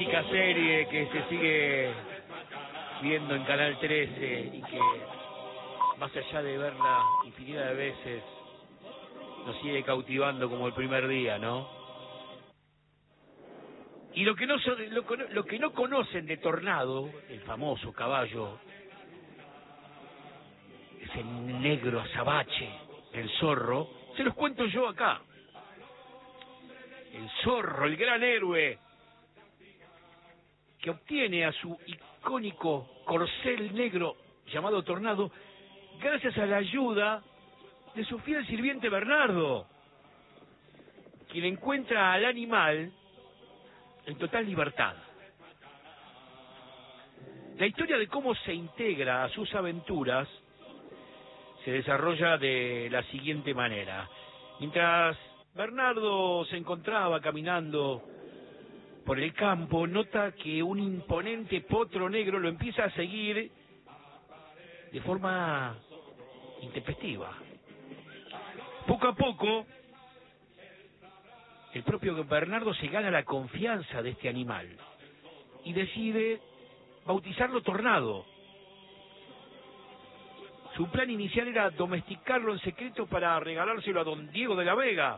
mítica serie que se sigue viendo en Canal 13 y que, más allá de verla infinidad de veces, nos sigue cautivando como el primer día, ¿no? Y lo que no conocen de Tornado, el famoso caballo, ese negro azabache, el zorro, se los cuento yo acá. El zorro, el gran héroe, que obtiene a su icónico corcel negro llamado Tornado gracias a la ayuda de su fiel sirviente Bernardo, quien encuentra al animal en total libertad. La historia de cómo se integra a sus aventuras se desarrolla de la siguiente manera. Mientras Bernardo se encontraba caminando por el campo, nota que un imponente potro negro lo empieza a seguir de forma intempestiva. Poco a poco, el propio Bernardo se gana la confianza de este animal y decide bautizarlo Tornado. Su plan inicial era domesticarlo en secreto para regalárselo a don Diego de la Vega,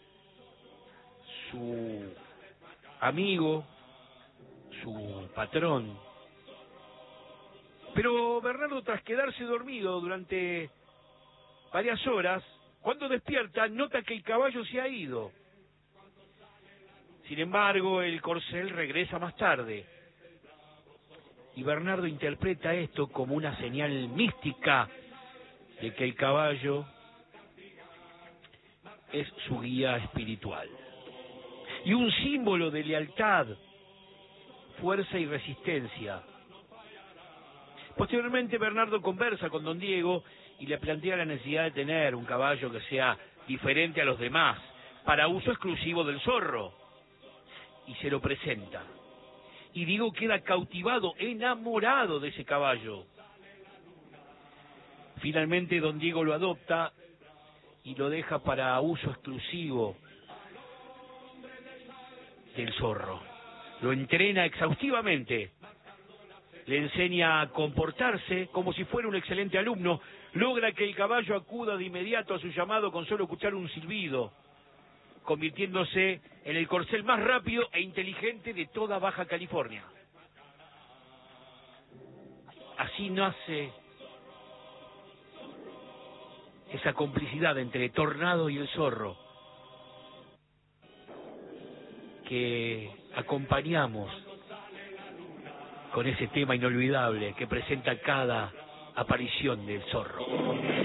su amigo, su patrón. Pero Bernardo, tras quedarse dormido durante varias horas, cuando despierta, nota que el caballo se ha ido. Sin embargo, el corcel regresa más tarde. Y Bernardo interpreta esto como una señal mística de que el caballo es su guía espiritual. Y un símbolo de lealtad, fuerza y resistencia. Posteriormente Bernardo conversa con don Diego y le plantea la necesidad de tener un caballo que sea diferente a los demás, para uso exclusivo del zorro. Y se lo presenta. Y Diego queda cautivado, enamorado de ese caballo. Finalmente don Diego lo adopta y lo deja para uso exclusivo del zorro. Lo entrena exhaustivamente, le enseña a comportarse como si fuera un excelente alumno, logra que el caballo acuda de inmediato a su llamado con solo escuchar un silbido, convirtiéndose en el corcel más rápido e inteligente de toda Baja California. Así nace esa complicidad entre Tornado y el zorro, que acompañamos con ese tema inolvidable que presenta cada aparición del zorro.